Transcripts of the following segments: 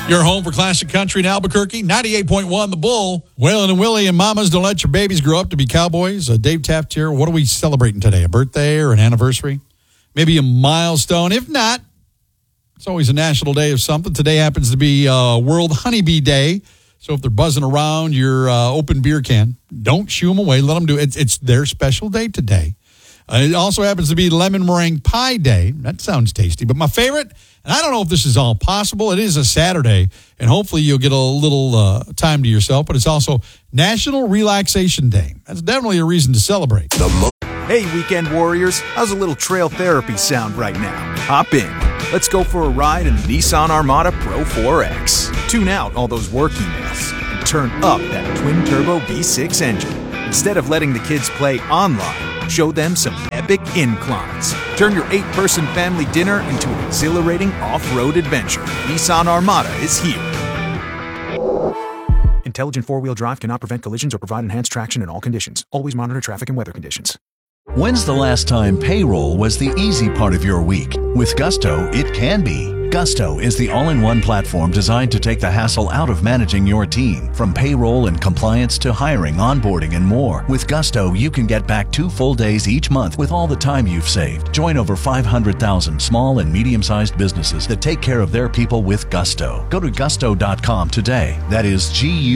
Your home for classic country in Albuquerque, 98.1 The Bull. Waylon and Willie and Mamas, don't let your babies grow up to be cowboys. Dave Taft here. What are we celebrating today? A birthday or an anniversary? Maybe a milestone. If not, it's always a national day of something. Today happens to be World Honeybee Day. So if they're buzzing around your open beer can, don't shoo them away. Let them do it. It's their special day today. It also happens to be Lemon Meringue Pie Day. That sounds tasty. But my favorite, and I don't know if this is all possible, it is a Saturday, and hopefully you'll get a little time to yourself, but it's also National Relaxation Day. That's definitely a reason to celebrate. Hey, weekend warriors, how's a little trail therapy sound right now? Hop in. Let's go for a ride in the Nissan Armada Pro 4X. Tune out all those work emails and turn up that twin-turbo V6 engine. Instead of letting the kids play online, show them some epic inclines. Turn your 8-person family dinner into an exhilarating off-road adventure. Nissan Armada is here. Intelligent four-wheel drive cannot prevent collisions or provide enhanced traction in all conditions. Always monitor traffic and weather conditions. When's the last time payroll was the easy part of your week? With Gusto, it can be. Gusto is the all-in-one platform designed to take the hassle out of managing your team. From payroll and compliance to hiring, onboarding, and more. With Gusto, you can get back 2 full days each month with all the time you've saved. Join over 500,000 small and medium-sized businesses that take care of their people with Gusto. Go to gusto.com today. That is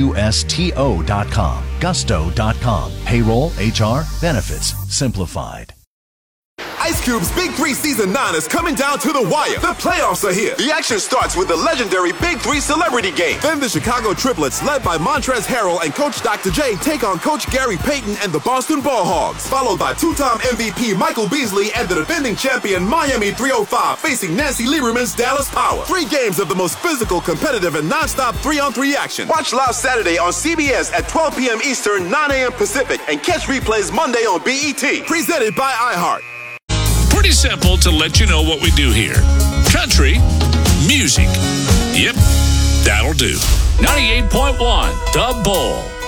Gusto.com. Gusto.com. Payroll, HR, benefits, simplified. Ice Cube's Big 3 Season 9 is coming down to the wire. The playoffs are here. The action starts with the legendary Big 3 Celebrity Game. Then the Chicago Triplets, led by Montrezl Harrell and Coach Dr. J, take on Coach Gary Payton and the Boston Ball Hogs. Followed by two-time MVP Michael Beasley and the defending champion Miami 305 facing Nancy Lieberman's Dallas Power. 3 games of the most physical, competitive, and non-stop 3-on-3 action. Watch live Saturday on CBS at 12 p.m. Eastern, 9 a.m. Pacific, and catch replays Monday on BET. Presented by iHeart. Pretty simple to let you know what we do here. Country, music. Yep, that'll do. 98.1 The Bull.